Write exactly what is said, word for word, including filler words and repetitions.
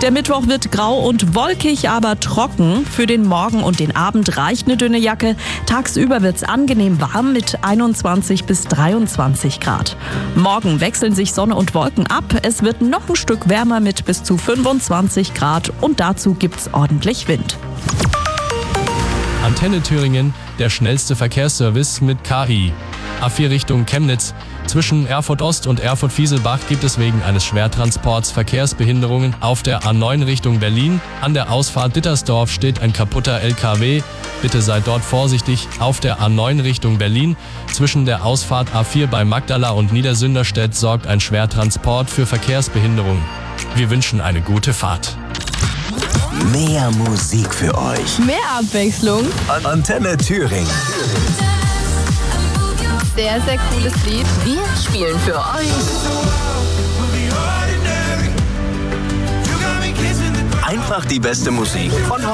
Der Mittwoch wird grau und wolkig, aber trocken. Für den Morgen und den Abend reicht eine dünne Jacke. Tagsüber wird's angenehm warm mit einundzwanzig bis dreiundzwanzig Grad. Morgen wechseln sich Sonne und Wolken ab. Es wird noch ein Stück wärmer mit bis zu fünfundzwanzig Grad und dazu gibt's ordentlich Wind. Antenne Thüringen, der schnellste Verkehrsservice mit K I. A vier Richtung Chemnitz. Zwischen Erfurt Ost und Erfurt-Fieselbach gibt es wegen eines Schwertransports Verkehrsbehinderungen. Auf der A neun Richtung Berlin. An der Ausfahrt Dittersdorf steht ein kaputter L K W. Bitte seid dort vorsichtig. Auf der A neun Richtung Berlin. Zwischen der Ausfahrt A vier bei Magdala und Niedersünderstedt sorgt ein Schwertransport für Verkehrsbehinderungen. Wir wünschen eine gute Fahrt. Mehr Musik für euch. Mehr Abwechslung. Antenne Thüringen. Sehr, sehr cooles Lied. Wir spielen für euch Einfach die beste Musik von